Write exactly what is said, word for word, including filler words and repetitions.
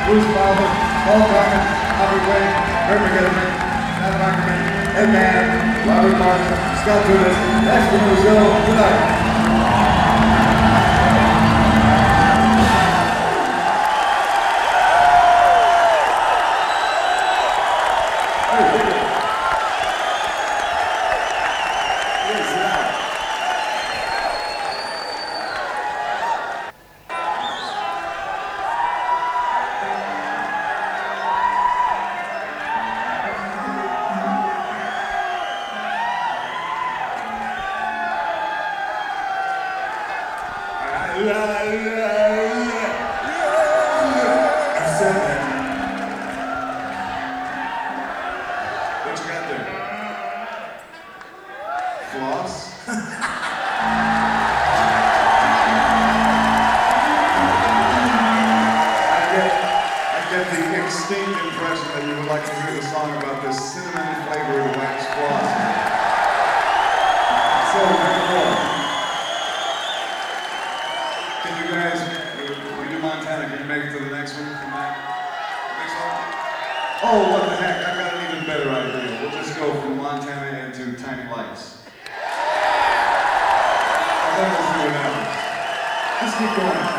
Bruce Bowden, Paul Drummond, Albert Wayne, Kurt McGetterman, Adam Ackerman, Ed Mann, Robert Martin, Scott Tunis, that's from Brazil tonight. La, la, la, I said that. What you got there? Floss? I get, I get the extinct impression that you would like to hear the song about this cinnamon flavored wax floss. So, very cool. Can you guys, we do Montana, can you make it to the next one tonight? Next one? Oh, what the heck, I've got an even better idea. We'll just go from Montana into Tiny Lights. And then we'll see what happens. Just keep going.